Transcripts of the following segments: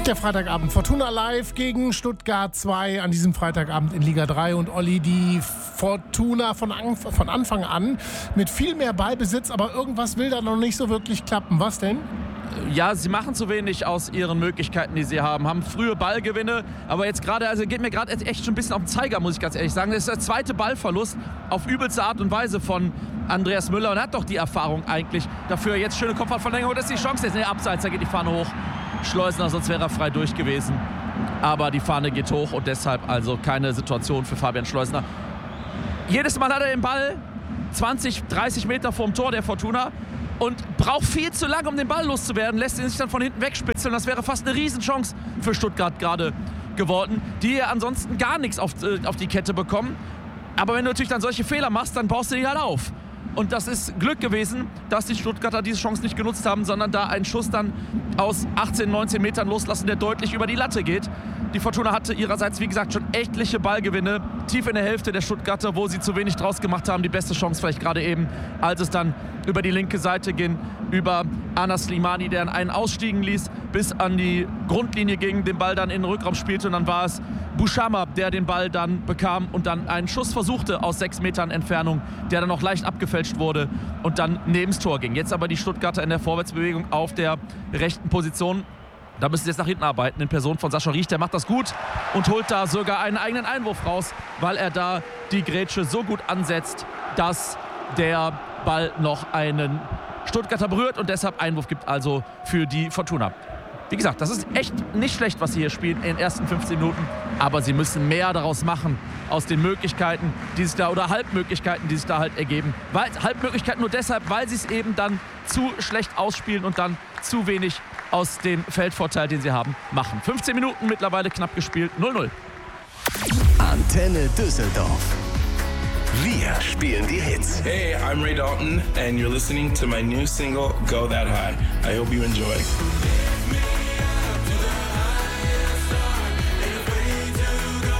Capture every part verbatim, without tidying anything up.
Der Freitagabend Fortuna live gegen Stuttgart zwei an diesem Freitagabend in Liga drei. Und Olli, die Fortuna von, an, von Anfang an mit viel mehr Ballbesitz, aber irgendwas will da noch nicht so wirklich klappen. Was denn? Ja, sie machen zu wenig aus ihren Möglichkeiten, die sie haben. Haben frühe Ballgewinne, aber jetzt gerade, also geht mir gerade echt schon ein bisschen auf den Zeiger, muss ich ganz ehrlich sagen. Das ist der zweite Ballverlust auf übelste Art und Weise von Andreas Müller und er hat doch die Erfahrung eigentlich dafür. Jetzt schöne Kopfballverlängerung, das ist die Chance. Jetzt, nee, abseits, da geht die Fahne hoch. Schleusner, sonst wäre er frei durch gewesen. Aber die Fahne geht hoch und deshalb also keine Situation für Fabian Schleusner. Jedes Mal hat er den Ball zwanzig, dreißig Meter vorm Tor der Fortuna und braucht viel zu lange, um den Ball loszuwerden. Lässt ihn sich dann von hinten wegspitzeln. Das wäre fast eine Riesenchance für Stuttgart gerade geworden, die ja ansonsten gar nichts auf, äh, auf die Kette bekommen. Aber wenn du natürlich dann solche Fehler machst, dann baust du die halt auf. Und das ist Glück gewesen, dass die Stuttgarter diese Chance nicht genutzt haben, sondern da einen Schuss dann aus achtzehn, neunzehn Metern loslassen, der deutlich über die Latte geht. Die Fortuna hatte ihrerseits, wie gesagt, schon etliche Ballgewinne, tief in der Hälfte der Stuttgarter, wo sie zu wenig draus gemacht haben. Die beste Chance vielleicht gerade eben, als es dann über die linke Seite ging, über Anas Slimani, der einen ausstiegen ließ, bis an die Grundlinie ging, den Ball dann in den Rückraum spielte. Und dann war es Bushama, der den Ball dann bekam und dann einen Schuss versuchte aus sechs Metern Entfernung, der dann noch leicht abgefälscht wurde und dann neben's Tor ging. Jetzt aber die Stuttgarter in der Vorwärtsbewegung auf der rechten Position. Da müssen sie jetzt nach hinten arbeiten in Person von Sascha Riech. Der macht das gut und holt da sogar einen eigenen Einwurf raus, weil er da die Grätsche so gut ansetzt, dass der Ball noch einen Stuttgarter berührt und deshalb Einwurf gibt also für die Fortuna. Wie gesagt, das ist echt nicht schlecht, was sie hier spielen in den ersten fünfzehn Minuten. Aber sie müssen mehr daraus machen, aus den Möglichkeiten, die sich da, oder Halbmöglichkeiten, die sich da halt ergeben. Weil, Halbmöglichkeiten nur deshalb, weil sie es eben dann zu schlecht ausspielen und dann zu wenig aus dem Feldvorteil, den sie haben, machen. fünfzehn Minuten mittlerweile knapp gespielt, null null. Antenne Düsseldorf. Wir spielen die Hits. Hey, I'm Ray Dalton and you're listening to my new single, Go That High. I hope you enjoy.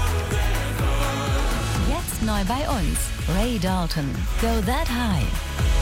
Jetzt neu bei uns, Ray Dalton, Go That High.